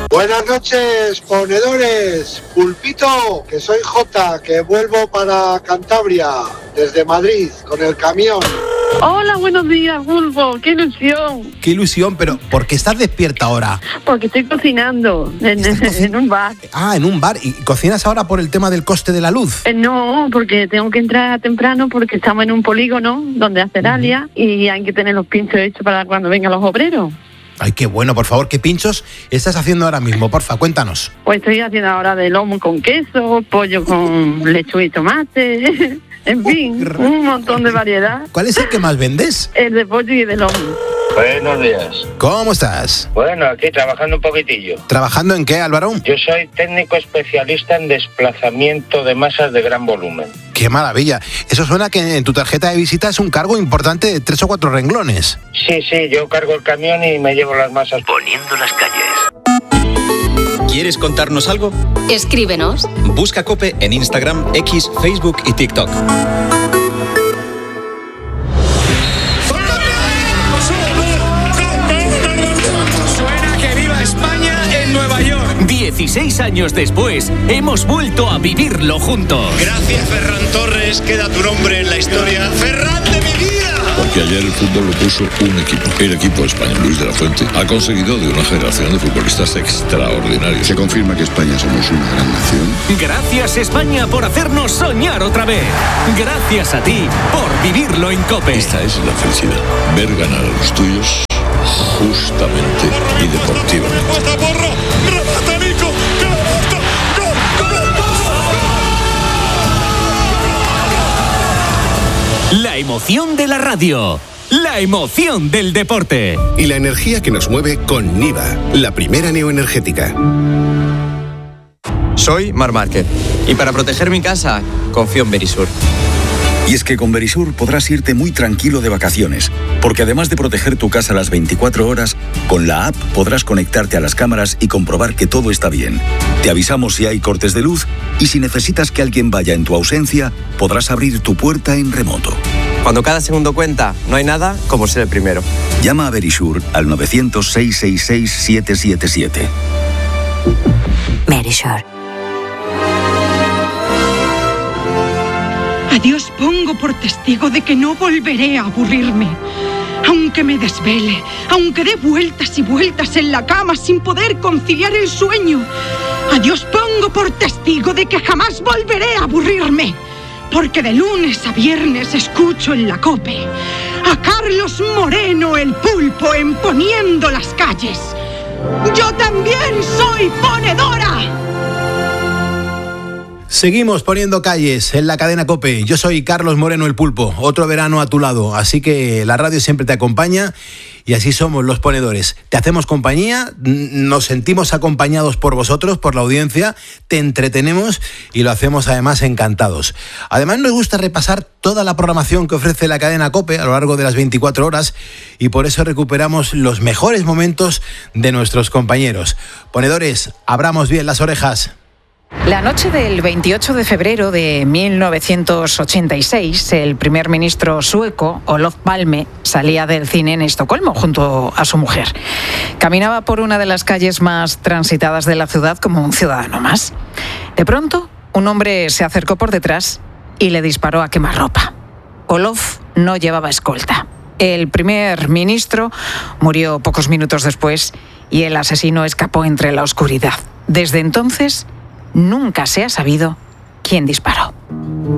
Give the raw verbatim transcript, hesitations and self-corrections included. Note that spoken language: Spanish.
Buenas noches, ponedores. Pulpito, que soy Jota, que vuelvo para Cantabria, desde Madrid, con el camión. Hola, buenos días, Pulpo. ¡Qué ilusión! ¡Qué ilusión! Pero ¿por qué estás despierta ahora? Porque estoy cocinando en, coci- en un bar. Ah, en un bar. ¿Y cocinas ahora por el tema del coste de la luz? Eh, no, porque tengo que entrar temprano porque estamos en un polígono donde hace Dalia uh-huh. y hay que tener los pinchos hechos para cuando vengan los obreros. Ay, qué bueno, por favor, ¿qué pinchos estás haciendo ahora mismo? Porfa, cuéntanos. Pues estoy haciendo ahora de lomo con queso, pollo con lechuga y tomate, en fin, un montón de variedad. ¿Cuál es el que más vendes? El de pollo y de lomo. Buenos días. ¿Cómo estás? Bueno, aquí trabajando un poquitillo. ¿Trabajando en qué, Álvaro? Yo soy técnico especialista en desplazamiento de masas de gran volumen. ¡Qué maravilla! Eso suena que en tu tarjeta de visita es un cargo importante de tres o cuatro renglones. Sí, sí, yo cargo el camión y me llevo las masas poniendo las calles. ¿Quieres contarnos algo? Escríbenos. Busca COPE en Instagram, X, Facebook y TikTok. dieciséis años después, hemos vuelto a vivirlo juntos. Gracias, Ferran Torres, queda tu nombre en la historia. ¡Ferran de mi vida! Porque ayer el fútbol lo puso un equipo. El equipo español. Luis de la Fuente ha conseguido de una generación de futbolistas extraordinarios. Se confirma que España somos una gran nación. Gracias, España, por hacernos soñar otra vez. Gracias a ti por vivirlo en COPE. Esta es la felicidad. Ver ganar a los tuyos justamente y deportivamente. La emoción de la radio, la emoción del deporte. Y la energía que nos mueve con Niva, la primera neoenergética. Soy Mar Márquez y para proteger mi casa confío en Verisur. Y es que con Verisur podrás irte muy tranquilo de vacaciones, porque además de proteger tu casa las veinticuatro horas, con la app podrás conectarte a las cámaras y comprobar que todo está bien. Te avisamos si hay cortes de luz y si necesitas que alguien vaya en tu ausencia, podrás abrir tu puerta en remoto. Cuando cada segundo cuenta, no hay nada como ser el primero. Llama a Verisur al nueve cero cero, seis seis seis, siete siete siete. Verisur. A Dios pongo por testigo de que no volveré a aburrirme. Aunque me desvele, aunque dé vueltas y vueltas en la cama sin poder conciliar el sueño. A Dios pongo por testigo de que jamás volveré a aburrirme. Porque de lunes a viernes escucho en la COPE a Carlos Moreno el Pulpo en Poniendo las Calles. ¡Yo también soy ponedora! Seguimos poniendo calles en la cadena COPE. Yo soy Carlos Moreno el Pulpo, otro verano a tu lado, así que la radio siempre te acompaña y así somos los ponedores. Te hacemos compañía, nos sentimos acompañados por vosotros, por la audiencia, te entretenemos y lo hacemos además encantados. Además nos gusta repasar toda la programación que ofrece la cadena COPE a lo largo de las veinticuatro horas y por eso recuperamos los mejores momentos de nuestros compañeros. Ponedores, abramos bien las orejas. La noche del veintiocho de febrero de mil novecientos ochenta y seis, el primer ministro sueco, Olof Palme, salía del cine en Estocolmo junto a su mujer. Caminaba por una de las calles más transitadas de la ciudad como un ciudadano más. De pronto, un hombre se acercó por detrás y le disparó a quemarropa. Olof no llevaba escolta. El primer ministro murió pocos minutos después y el asesino escapó entre la oscuridad. Desde entonces, nunca se ha sabido quién disparó.